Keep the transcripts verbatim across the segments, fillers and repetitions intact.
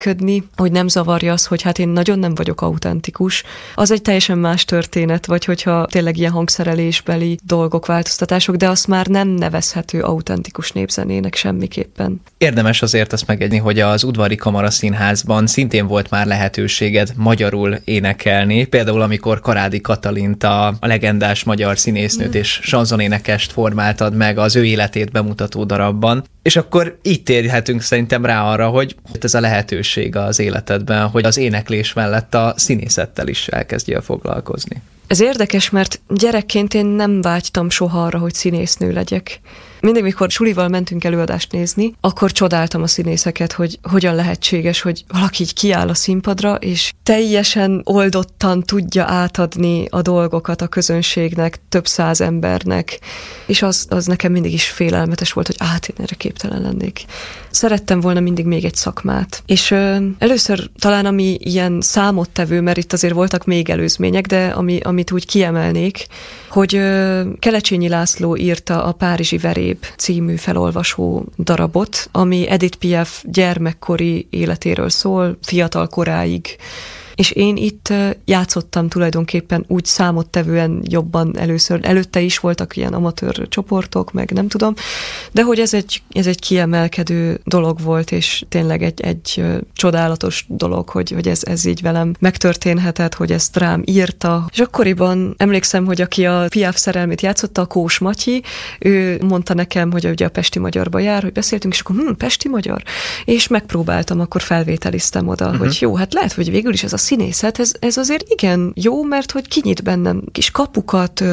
ködni, hogy nem zavarja az, hogy hát én nagyon nem vagyok autentikus. Az egy teljesen más történet, vagy hogyha tényleg ilyen hangszerelésbeli dolgok, változtatások, de azt már nem nevezhető autentikus népzenének semmiképpen. Érdemes azért azt megegni, hogy az Udvari Kamaraszínházban szintén volt már lehetőséged magyarul énekelni, például amikor Karádi Katalint, a, a legendás magyar színésznőt és sanzonénekest formáltad meg az ő életét bemutató darabban. És akkor így térhetünk szerintem rá arra, hogy ez a lehetőség az életedben, hogy az éneklés mellett a színészettel is elkezdjél foglalkozni. Ez érdekes, mert gyerekként én nem vágytam soha arra, hogy színésznő legyek. Mindig, mikor sulival mentünk előadást nézni, akkor csodáltam a színészeket, hogy hogyan lehetséges, hogy valaki így kiáll a színpadra, és teljesen oldottan tudja átadni a dolgokat a közönségnek, több száz embernek. És az, az nekem mindig is félelmetes volt, hogy át én erre képtelen lennék. Szerettem volna mindig még egy szakmát. És ö, először talán ami ilyen számottevő, mert itt azért voltak még előzmények, de ami, amit úgy kiemelnék, hogy ö, Kelecsényi László írta a Párizsi Veréb című felolvasó darabot, ami Edith Piaf gyermekkori életéről szól, fiatal koráig. És én itt játszottam tulajdonképpen úgy számottevően jobban először. Előtte is voltak ilyen amatőr csoportok, meg nem tudom, de hogy ez egy, ez egy kiemelkedő dolog volt, és tényleg egy, egy csodálatos dolog, hogy, hogy ez, ez így velem megtörténhetett, hogy ezt rám írta. És akkoriban emlékszem, hogy aki a Piaf szerelmét játszotta, a Kós Matyi, ő mondta nekem, hogy ugye a Pesti Magyarba jár, hogy beszéltünk, és akkor hm, Pesti Magyar? És megpróbáltam, akkor felvételiztem oda, uh-huh. hogy jó, hát lehet, hogy végül is ez a színészet, ez, ez azért igen jó, mert hogy kinyit bennem kis kapukat,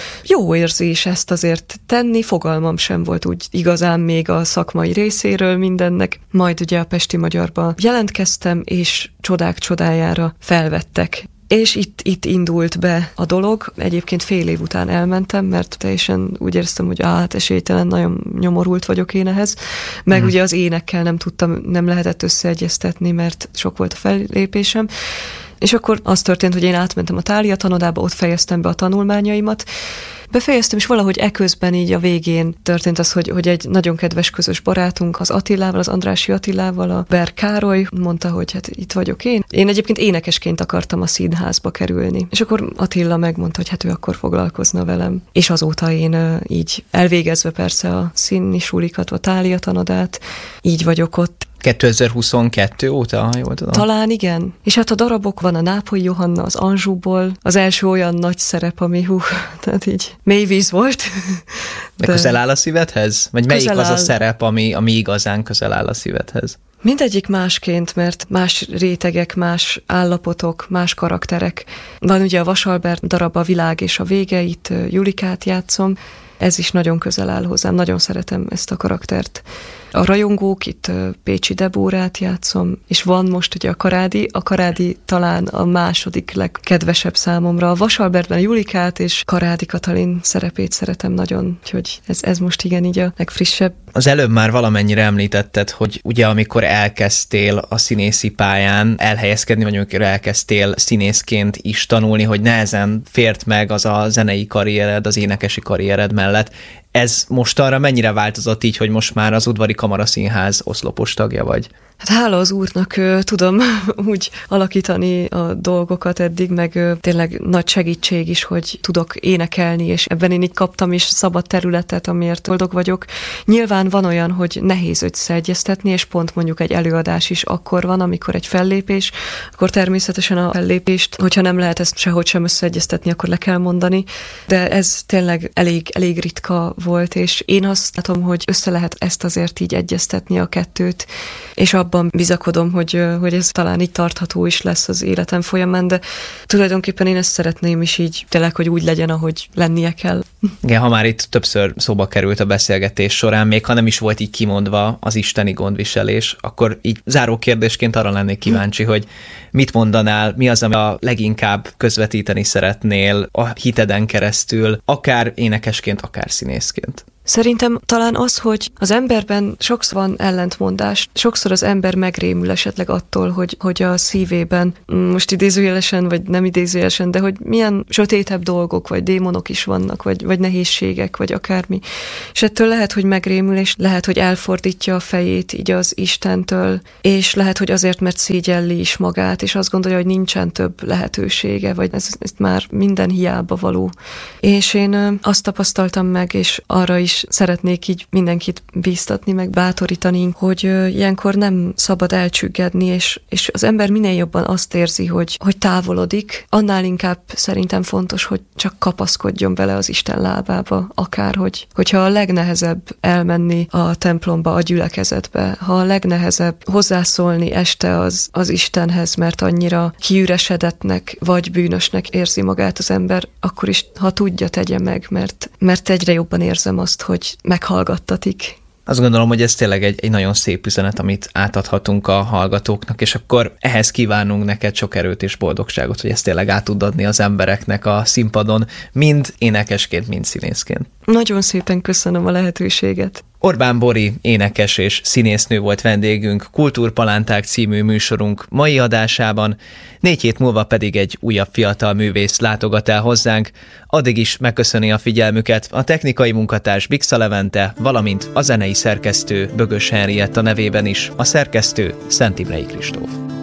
jó érzés ezt azért tenni, fogalmam sem volt úgy igazán még a szakmai részéről mindennek. Majd ugye a Pesti Magyarba jelentkeztem, és csodák csodájára felvettek. És itt, itt indult be a dolog. Egyébként fél év után elmentem, mert teljesen úgy éreztem, hogy á, hát esélytelen, nagyon nyomorult vagyok én ehhez. Meg hmm. ugye az énekkel nem tudtam, nem lehetett összeegyeztetni, mert sok volt a fellépésem. És akkor az történt, hogy én átmentem a Thália tanodába, ott fejeztem be a tanulmányaimat. Befejeztem, és valahogy eközben így a végén történt az, hogy, hogy egy nagyon kedves közös barátunk, az Attilával, az Andrássy Attilával, a Berg Károly mondta, hogy hát itt vagyok én. Én egyébként énekesként akartam a színházba kerülni. És akkor Attila megmondta, hogy hát ő akkor foglalkozna velem. És azóta én így elvégezve persze a színi sulikat, a Thália tanodát, így vagyok ott. kétezer-huszonkettő óta, ha jól tudom. Talán igen. És hát a darabok van, a Nápolyi Johanna, az Anjouból, az első olyan nagy szerep, ami hú, tehát így mély víz volt. De, De közel áll a szívedhez? Vagy melyik az áll. a szerep, ami, ami igazán közel áll a szívedhez? Mindegyik másként, mert más rétegek, más állapotok, más karakterek. Van ugye a Vasalbert darab, a Világ és a vége, itt Julikát játszom. Ez is nagyon közel áll hozzám, nagyon szeretem ezt a karaktert. A rajongók, itt Pécsi Debórát játszom, és van most ugye a Karádi, a Karádi talán a második legkedvesebb számomra. A Vasalbertben a Julikát és Karádi Katalin szerepét szeretem nagyon, úgyhogy ez, ez most igen így a legfrissebb. Az előbb már valamennyire említetted, hogy ugye amikor elkezdtél a színészi pályán elhelyezkedni, vagy amikor elkezdtél színészként is tanulni, hogy nehezen fért meg az a zenei karriered, az énekesi karriered mellett. Ez mostanra mennyire változott így, hogy most már az Udvari Kamaraszínház oszlopos tagja vagy? Hát hála az úrnak tudom úgy alakítani a dolgokat eddig, meg tényleg nagy segítség is, hogy tudok énekelni, és ebben én így kaptam is szabad területet, amiért boldog vagyok. Nyilván van olyan, hogy nehéz összeegyeztetni, és pont mondjuk egy előadás is akkor van, amikor egy fellépés, akkor természetesen a fellépést, hogyha nem lehet ezt sehogy sem összeegyeztetni, akkor le kell mondani, de ez tényleg elég, elég ritka volt, és én azt látom, hogy össze lehet ezt azért így egyeztetni a kettőt, és abban bizakodom, hogy, hogy ez talán így tartható is lesz az életem folyamán, de tulajdonképpen én ezt szeretném is így tényleg, hogy úgy legyen, ahogy lennie kell. Igen, ha már itt többször szóba került a beszélgetés során, még ha nem is volt így kimondva az isteni gondviselés, akkor így záró kérdésként arra lennék kíváncsi, hogy mit mondanál, mi az, ami a leginkább közvetíteni szeretnél a hiteden keresztül, akár énekesként, akár színészként? Szerintem talán az, hogy az emberben sokszor van ellentmondás, sokszor az ember megrémül esetleg attól, hogy, hogy a szívében, most idézőjelesen, vagy nem idézőjelesen, de hogy milyen sötétebb dolgok, vagy démonok is vannak, vagy, vagy nehézségek, vagy akármi. És ettől lehet, hogy megrémül, és lehet, hogy elfordítja a fejét így az Istentől, és lehet, hogy azért, mert szégyelli is magát, és azt gondolja, hogy nincsen több lehetősége, vagy ez, ez már minden hiába való. És én azt tapasztaltam meg, és arra is szeretnék így mindenkit bíztatni, meg bátorítani, hogy ilyenkor nem szabad elcsüggedni, és, és az ember minél jobban azt érzi, hogy, hogy távolodik, annál inkább szerintem fontos, hogy csak kapaszkodjon bele az Isten lábába, akár, hogy, hogyha a legnehezebb elmenni a templomba, a gyülekezetbe, ha a legnehezebb hozzászólni este az, az Istenhez, mert annyira kiüresedetnek vagy bűnösnek érzi magát az ember, akkor is, ha tudja, tegye meg, mert, mert egyre jobban érzem azt, hogy meghallgattatik. Azt gondolom, hogy ez tényleg egy, egy nagyon szép üzenet, amit átadhatunk a hallgatóknak, és akkor ehhez kívánunk neked sok erőt és boldogságot, hogy ezt tényleg át tud adni az embereknek a színpadon, mind énekesként, mind színészként. Nagyon szépen köszönöm a lehetőséget. Orbán Bori énekes és színésznő volt vendégünk Kultúrpalánták című műsorunk mai adásában, négy hét múlva pedig egy újabb fiatal művész látogat el hozzánk. Addig is megköszöni a figyelmüket a technikai munkatárs Bixa Levente, valamint a zenei szerkesztő Bögös Henrietta nevében is, a szerkesztő Szent Imrei Kristóf.